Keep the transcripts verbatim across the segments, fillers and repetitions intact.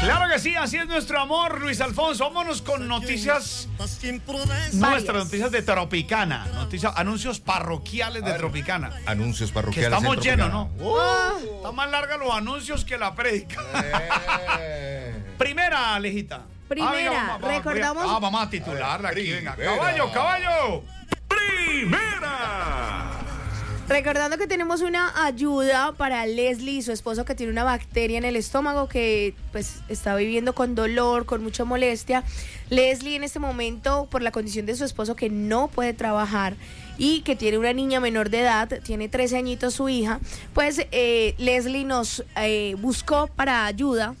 Claro que sí, así es nuestro amor, Luis Alfonso. Vámonos con noticias, nuestras noticias de Tropicana, noticias, anuncios parroquiales de Tropicana. Anuncios Que parroquiales. estamos en llenos, Tropicana. ¿no? Uh, está más larga los anuncios que la prédica. Eh. Primera, Alejita. Primera, Ah, venga, vamos, vamos, recordamos- Ah, vamos a titularla aquí, venga. Primera. Caballo, caballo. Primera. Recordando que tenemos una ayuda para Leslie y su esposo que tiene una bacteria en el estómago que pues está viviendo con dolor, con mucha molestia. Leslie en este momento, por la condición de su esposo que no puede trabajar y que tiene una niña menor de edad, tiene trece añitos su hija, pues eh, Leslie nos eh, buscó para ayuda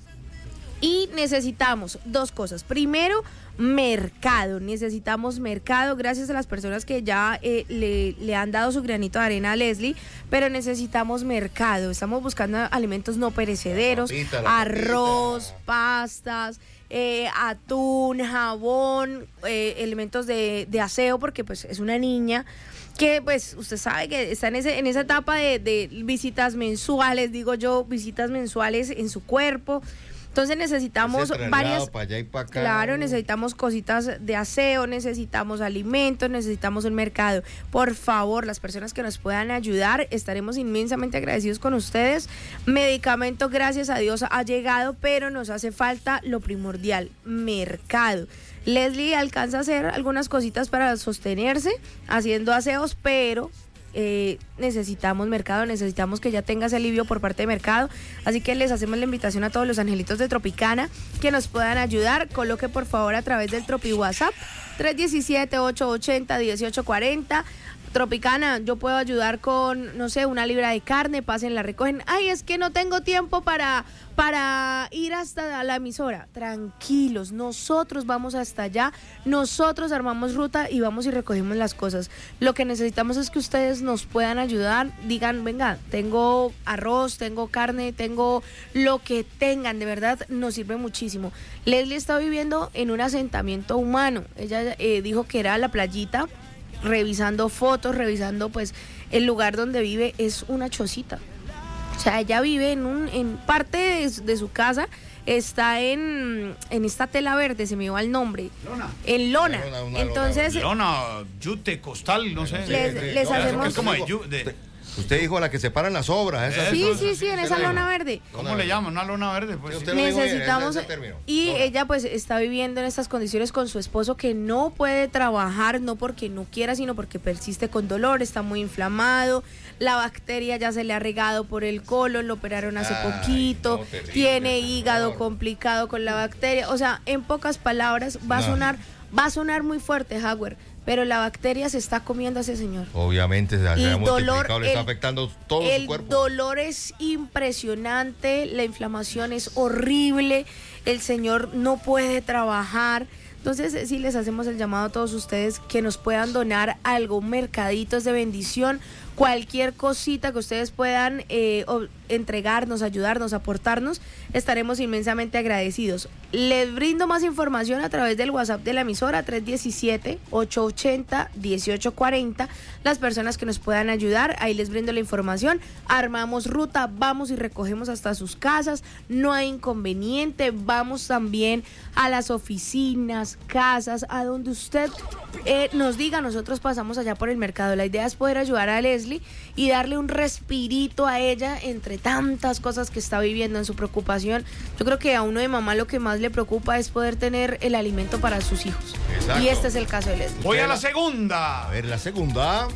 y necesitamos dos cosas. Primero, mercado, necesitamos mercado, gracias a las personas que ya eh, le, le han dado su granito de arena a Leslie, pero necesitamos mercado, estamos buscando alimentos no perecederos, La papita, la arroz, papita. pastas, eh, atún, jabón, eh, elementos de, de aseo, porque pues es una niña que pues usted sabe que está en, ese, en esa etapa de, de visitas mensuales, digo yo, visitas mensuales en su cuerpo. Entonces necesitamos Ese traslado varias... para allá y para acá. Claro, necesitamos cositas de aseo, necesitamos alimentos, necesitamos un mercado. Por favor, las personas que nos puedan ayudar, estaremos inmensamente agradecidos con ustedes. Medicamento, gracias a Dios, ha llegado, pero nos hace falta lo primordial, mercado. Leslie alcanza a hacer algunas cositas para sostenerse, haciendo aseos, pero... Eh, necesitamos mercado, necesitamos que ya tenga ese alivio por parte de mercado, así que les hacemos la invitación a todos los angelitos de Tropicana que nos puedan ayudar. Coloque por favor a través del Tropi WhatsApp tres uno siete, ocho ocho cero, uno ocho cuatro cero. Tropicana, yo puedo ayudar con, no sé, una libra de carne, pasen, la recogen. Ay, es que no tengo tiempo para, para ir hasta la emisora. Tranquilos, nosotros vamos hasta allá, nosotros armamos ruta y vamos y recogemos las cosas. Lo que necesitamos es que ustedes nos puedan ayudar, digan, venga, tengo arroz, tengo carne, tengo lo que tengan, de verdad nos sirve muchísimo. Leslie está viviendo en un asentamiento humano, ella eh, dijo que era la playita, revisando fotos, revisando pues el lugar donde vive, es una chocita. O sea, ella vive en un en parte de, de su casa, está en, en esta tela verde, se me va el nombre. Lona. En lona. Una lona, una Entonces, Lona, yute, costal, no sé. Les- les No, hacemos- es como de, yu- de- Usted dijo a la que separan las obras. Esa, sí, eso, sí, sí, en esa lona verde. ¿Cómo le llaman? Una lona verde, pues. Sí, Sí. usted lo dijo bien, Necesitamos, ese- ese término. y Lona. ella pues está viviendo en estas condiciones con su esposo que no puede trabajar, no porque no quiera, sino porque persiste con dolor, está muy inflamado, la bacteria ya se le ha regado por el colon, lo operaron hace Ay, poquito, no, terrible, tiene por hígado favor. complicado con la bacteria, o sea, en pocas palabras va a No. sonar, va a sonar muy fuerte, Howard, pero la bacteria se está comiendo a ese señor. Obviamente se Y ha dolor, multiplicado, le está el- afectando todo El su cuerpo. dolor es impresionante, la inflamación es horrible, el señor no puede trabajar. Entonces, sí les hacemos el llamado a todos ustedes que nos puedan donar algo, mercaditos de bendición, cualquier cosita que ustedes puedan eh, o- entregarnos, ayudarnos, aportarnos, estaremos inmensamente agradecidos. Les brindo más información a través del WhatsApp de la emisora tres uno siete, ocho ocho cero, uno ocho cuatro cero. Las personas que nos puedan ayudar, ahí les brindo la información. Armamos ruta, vamos y recogemos hasta sus casas, no hay inconveniente. Vamos también a las oficinas, casas, a donde usted eh, nos diga, nosotros pasamos allá por el mercado. La idea es poder ayudar a Leslie y darle un respirito a ella entre tantas cosas que está viviendo en su preocupación. Yo creo que a uno de mamá lo que más le preocupa es poder tener el alimento para sus hijos. Exacto. Y este es el caso de Leslie. Voy a la segunda. A ver, la segunda.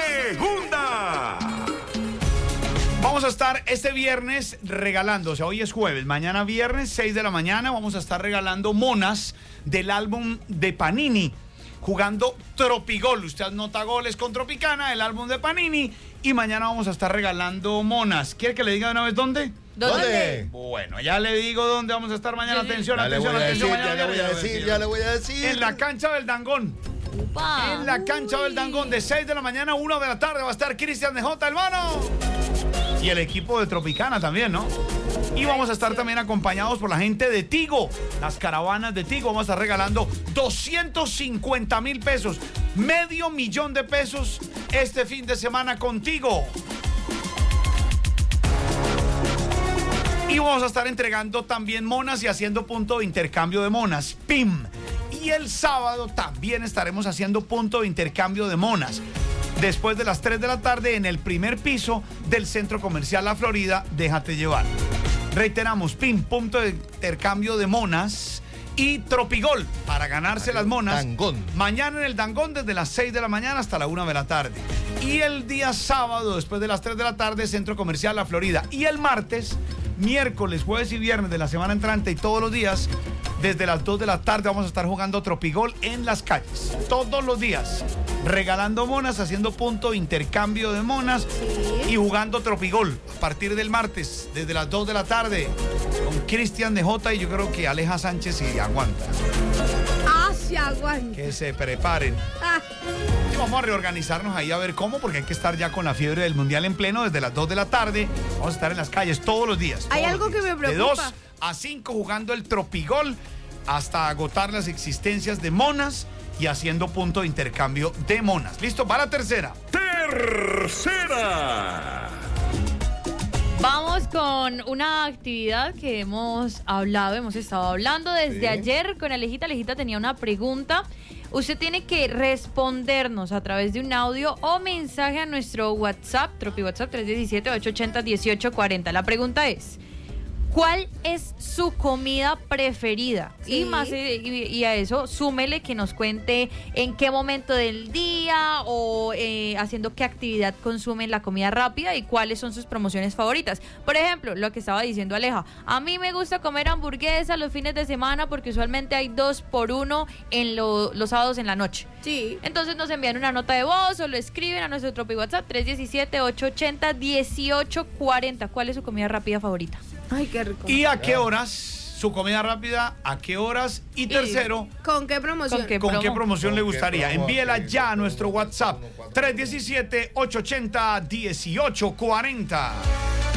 Segunda. Vamos a estar este viernes regalando, o sea, hoy es jueves, mañana viernes, seis de la mañana, vamos a estar regalando monas del álbum de Panini, jugando Tropigol. Usted anota goles con Tropicana, el álbum de Panini, y mañana vamos a estar regalando monas. ¿Quiere que le diga de una vez dónde? ¿Dónde? Bueno, ya le digo dónde vamos a estar mañana. Atención, Ya le atención, voy a atención. decir, mañana ya le voy a decir, ya le voy a decir. En la cancha del Dangón. Upa. En la cancha del Dangón, de seis de la mañana a una de la tarde, va a estar Cristian de J, hermano. Y el equipo de Tropicana también, ¿no? Y vamos a estar también acompañados por la gente de Tigo, las caravanas de Tigo. Vamos a estar regalando doscientos cincuenta mil pesos, medio millón de pesos este fin de semana contigo. Y Y vamos a estar entregando también monas y haciendo punto de intercambio de monas, P I M. Y el sábado también estaremos haciendo punto de intercambio de monas. Después de las tres de la tarde en el primer piso del Centro Comercial La Florida, déjate llevar. Reiteramos, P I M, punto de intercambio de monas. Y Tropigol, para ganarse las monas. Dangón. Mañana en el Dangón desde las seis de la mañana hasta la una de la tarde. Y el día sábado, después de las tres de la tarde, Centro Comercial La Florida. Y el martes, miércoles, jueves y viernes de la semana entrante y todos los días, desde las dos de la tarde vamos a estar jugando Tropigol en las calles. Todos los días, regalando monas, haciendo punto de intercambio de monas y jugando Tropigol a partir del martes, desde las dos de la tarde, con Cristian de Jota y yo creo que Aleja Sánchez si aguanta. Ah, se aguanta. Que se preparen. Ah. Y vamos a reorganizarnos ahí a ver cómo, porque hay que estar ya con la fiebre del Mundial en pleno desde las dos de la tarde. Vamos a estar en las calles todos los días. Hay todos algo los que días. me De preocupa. dos a cinco jugando el Tropigol hasta agotar las existencias de monas y haciendo punto de intercambio de monas. ¿Listo? Va la tercera. Tercera. Vamos con una actividad que hemos hablado, hemos estado hablando desde Sí. ayer con Alejita. Alejita tenía una pregunta. Usted tiene que respondernos a través de un audio o mensaje a nuestro WhatsApp, Tropi WhatsApp tres uno siete, ocho ocho cero, uno ocho cuatro cero. La pregunta es, ¿cuál es su comida preferida? Sí. Y más eh, y, y a eso, súmele que nos cuente en qué momento del día o eh, haciendo qué actividad consumen la comida rápida y cuáles son sus promociones favoritas. Por ejemplo, lo que estaba diciendo Aleja, a mí me gusta comer hamburguesa los fines de semana porque usualmente hay dos por uno en lo- los sábados en la noche. Sí. Entonces nos envían una nota de voz o lo escriben a nuestro Tropi WhatsApp tres uno siete, ocho ocho cero, uno ocho cuatro cero. ¿Cuál es su comida rápida favorita? Ay, qué rico. ¿Y a qué horas? Su comida rápida, ¿a qué horas? Y tercero, ¿Con qué promoción? ¿Con qué? ¿con qué promo? promoción le ¿Con qué gustaría? promo? Envíela Sí, ya a sí, nuestro sí, WhatsApp uno, cuatro, tres uno siete, ocho ocho cero, uno ocho cuatro cero.